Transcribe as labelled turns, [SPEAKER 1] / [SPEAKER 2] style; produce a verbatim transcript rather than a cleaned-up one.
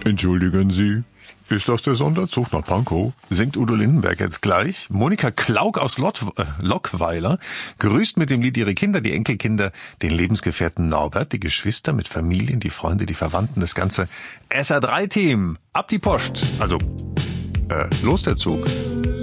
[SPEAKER 1] Entschuldigen Sie, ist das der Sonderzug nach Pankow? Singt Udo Lindenberg jetzt gleich? Monika Klauk aus Lot, äh, Lockweiler grüßt mit dem Lied ihre Kinder, die Enkelkinder, den Lebensgefährten Norbert, die Geschwister mit Familien, die Freunde, die Verwandten, das ganze S R drei Team. Ab die Post. Also, äh, los der Zug.